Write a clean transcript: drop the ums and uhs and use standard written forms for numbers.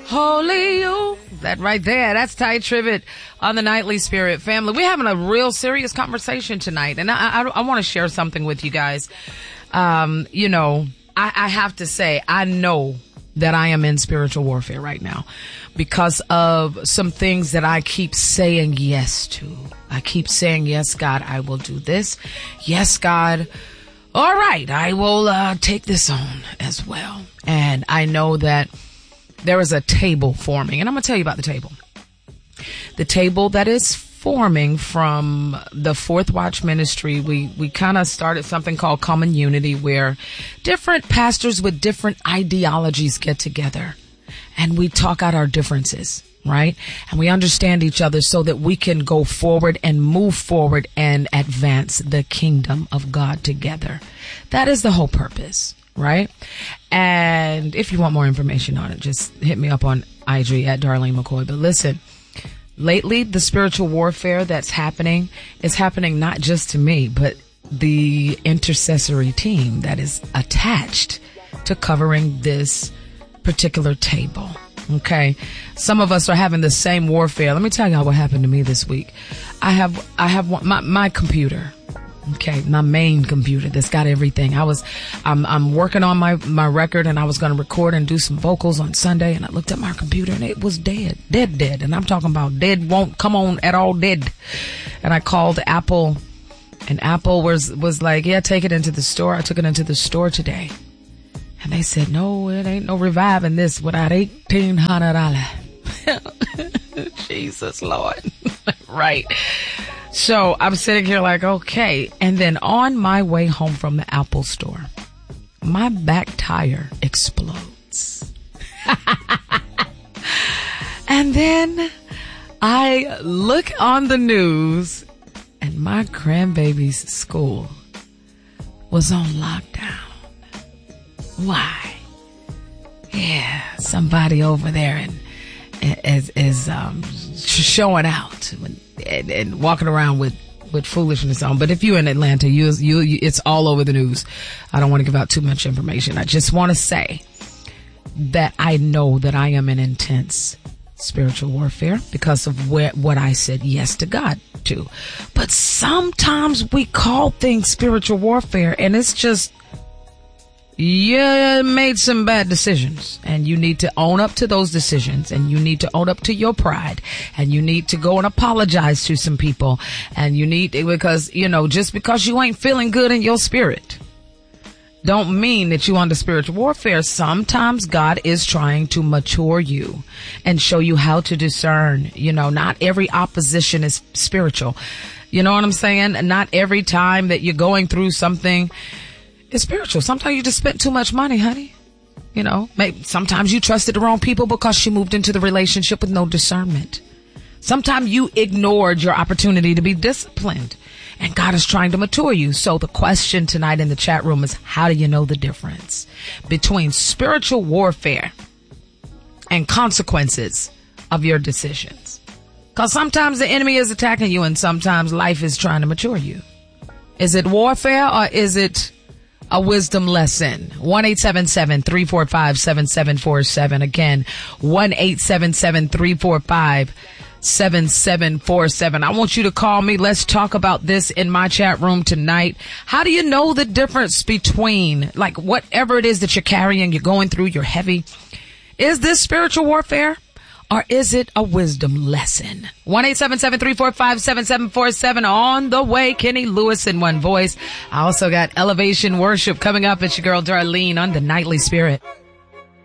Holy you. That right there. That's Tye Tribbett on the Nightly Spirit family. We're having a real serious conversation tonight. And I want to share something with you guys. I have to say, I know that I am in spiritual warfare right now because of some things that I keep saying yes to. I keep saying, yes, God, I will do this. Yes, God. All right. I will take this on as well. And I know that there is a table forming, and I'm going to tell you about the table. The table that is forming from the Fourth Watch Ministry. We kind of started something called Common Unity, where different pastors with different ideologies get together and we talk out our differences, right? And we understand each other so that we can go forward and move forward and advance the kingdom of God together. That is the whole purpose, right? And if you want more information on it, just hit me up on IG at Darlene McCoy. But listen, lately, the spiritual warfare that's happening is happening not just to me, but the intercessory team that is attached to covering this particular table. Okay. Some of us are having the same warfare. Let me tell y'all what happened to me this week. I have my computer. Okay. My main computer that's got everything. I'm working on my record, and I was going to record and do some vocals on Sunday, and I looked at my computer and it was dead. And I'm talking about dead, won't come on at all, dead. And I called Apple, and Apple was like, yeah, take it into the store. I took it into the store today. And they said, no, it ain't no reviving this without $1,800. Jesus, Lord. Right. So I'm sitting here like, okay. And then on my way home from the Apple store, my back tire explodes. And then I look on the news, and my grandbaby's school was on lockdown. Why? Yeah, somebody over there is showing out and walking around with foolishness on. But if you're in Atlanta, you it's all over the news. I don't want to give out too much information. I just want to say that I know that I am in intense spiritual warfare because of what I said yes to God to. But sometimes we call things spiritual warfare, and it's just, you made some bad decisions, and you need to own up to those decisions, and you need to own up to your pride, and you need to go and apologize to some people, and you need, because, just because you ain't feeling good in your spirit don't mean that you're under spiritual warfare. Sometimes God is trying to mature you and show you how to discern. Not every opposition is spiritual. You know what I'm saying? Not every time that you're going through something, it's spiritual. Sometimes you just spent too much money, honey. Maybe sometimes you trusted the wrong people because she moved into the relationship with no discernment. Sometimes you ignored your opportunity to be disciplined, and God is trying to mature you. So the question tonight in the chat room is, how do you know the difference between spiritual warfare and consequences of your decisions? Because sometimes the enemy is attacking you, and sometimes life is trying to mature you. Is it warfare, or is it a wisdom lesson? 1-877-345-7747. Again, 1-877-345-7747. I want you to call me. Let's talk about this in my chat room tonight. How do you know the difference between, like, whatever it is that you're carrying, you're going through, you're heavy? Is this spiritual warfare, or is it a wisdom lesson? 1-877-345-7747. On the way, Kenny Lewis in One Voice. I also got Elevation Worship coming up. It's your girl Darlene on the Nightly Spirit.